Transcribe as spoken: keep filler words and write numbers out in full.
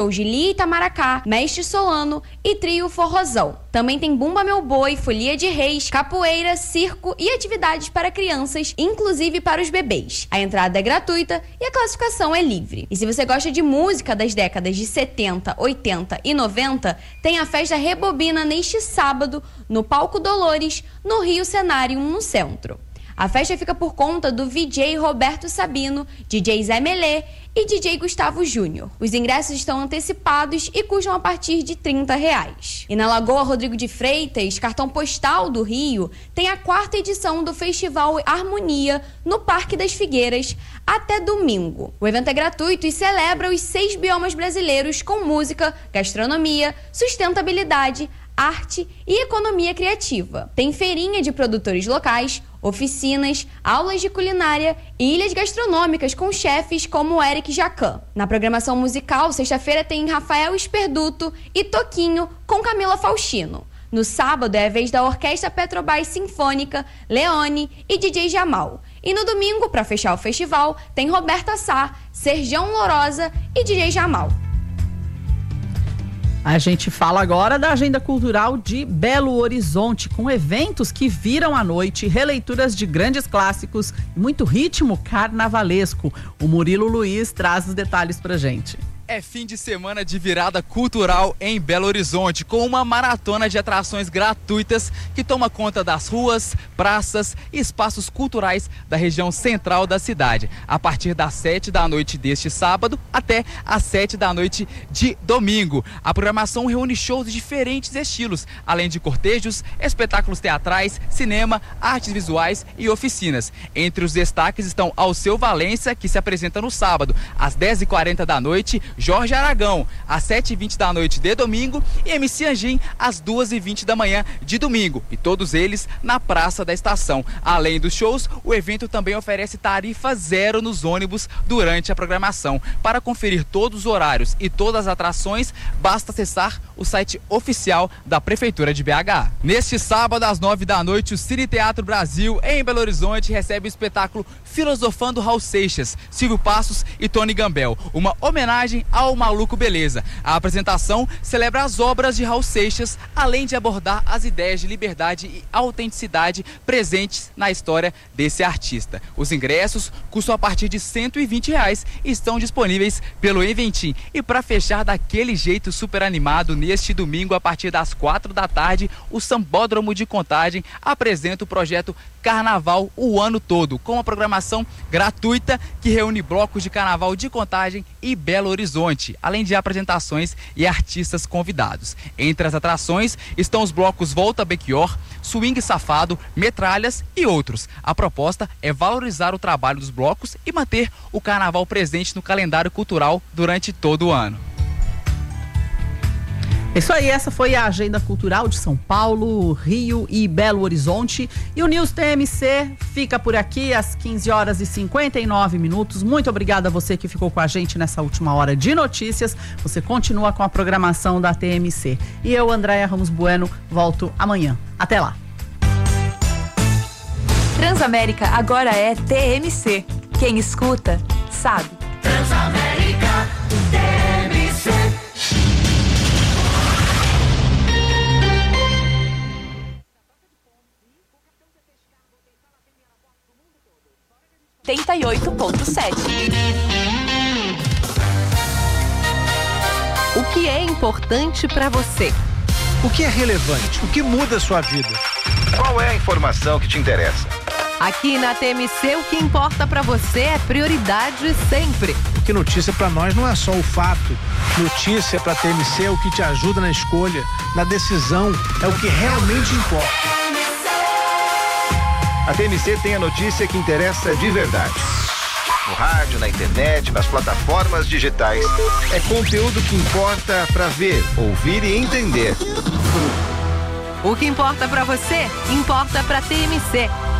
de Lia Itamaracá, Mestre Solano e Trio Forrozão. Também tem Bumba Meu Boi, Folia de Reis, capoeira, circo e atividades para crianças, inclusive para os bebês. A entrada é gratuita e a classificação é livre. E se você gosta de música das décadas de setenta, oitenta e noventa, tem a festa Rebobina neste sábado no Palco Dolores, no Rio Cenário, no centro. A festa fica por conta do V J Roberto Sabino, D J Zé Melê e D J Gustavo Júnior. Os ingressos estão antecipados e custam a partir de trinta reais. E na Lagoa Rodrigo de Freitas, cartão postal do Rio, tem a quarta edição do Festival Harmonia no Parque das Figueiras até domingo. O evento é gratuito e celebra os seis biomas brasileiros com música, gastronomia, sustentabilidade, arte e economia criativa. Tem feirinha de produtores locais, oficinas, aulas de culinária e ilhas gastronômicas com chefes como Eric Jacan. Na programação musical, sexta-feira tem Rafael Esperduto e Toquinho com Camila Faustino. No sábado é a vez da Orquestra Petrobras Sinfônica, Leone e D J Jamal. E no domingo, para fechar o festival, tem Roberta Sá, Sergião Lorosa e D J Jamal. A gente fala agora da agenda cultural de Belo Horizonte, com eventos que viram à noite, releituras de grandes clássicos e muito ritmo carnavalesco. O Murilo Luiz traz os detalhes pra gente. É fim de semana de virada cultural em Belo Horizonte, com uma maratona de atrações gratuitas que toma conta das ruas, praças e espaços culturais da região central da cidade, a partir das sete da noite deste sábado até às sete da noite de domingo. A programação reúne shows de diferentes estilos, além de cortejos, espetáculos teatrais, cinema, artes visuais e oficinas. Entre os destaques estão Alceu Valença, que se apresenta no sábado, às dez e quarenta da noite, Jorge Aragão, às sete e vinte da noite de domingo, e M C Anjim, às duas e vinte da manhã de domingo, e todos eles na Praça da Estação. Além dos shows, o evento também oferece tarifa zero nos ônibus durante a programação. Para conferir todos os horários e todas as atrações, basta acessar o site oficial da Prefeitura de B H. Neste sábado, às nove da noite, o Cine Teatro Brasil, em Belo Horizonte, recebe o espetáculo Filosofando Raul Seixas, Silvio Passos e Tony Gambel, uma homenagem ao Maluco Beleza. A apresentação celebra as obras de Raul Seixas, além de abordar as ideias de liberdade e autenticidade presentes na história desse artista. Os ingressos custam a partir de cento e vinte reais e estão disponíveis pelo Eventim. E para fechar daquele jeito super animado, neste domingo, a partir das quatro da tarde, o Sambódromo de Contagem apresenta o projeto Carnaval o ano todo, com uma programação gratuita que reúne blocos de carnaval de Contagem e Belo Horizonte, além de apresentações e artistas convidados. Entre as atrações estão os blocos Volta Belchior, Swing Safado, Metralhas e outros. A proposta é valorizar o trabalho dos blocos e manter o carnaval presente no calendário cultural durante todo o ano. Isso aí, essa foi a agenda cultural de São Paulo, Rio e Belo Horizonte. E o News T M C fica por aqui às quinze horas e cinquenta e nove minutos. Muito obrigada a você que ficou com a gente nessa última hora de notícias. Você continua com a programação da T M C. E eu, Andréia Ramos Bueno, volto amanhã. Até lá. Transamérica agora é T M C. Quem escuta, sabe. Transamérica, T M C. oitenta e oito ponto sete. O que é importante para você? O que é relevante? O que muda a sua vida? Qual é a informação que te interessa? Aqui na T M C, o que importa para você é prioridade sempre. Porque notícia para nós não é só o fato. Notícia para a T M C é o que te ajuda na escolha, na decisão, é o que realmente importa. A T M C tem a notícia que interessa de verdade. No rádio, na internet, nas plataformas digitais. É conteúdo que importa para ver, ouvir e entender. O que importa para você, importa para T M C.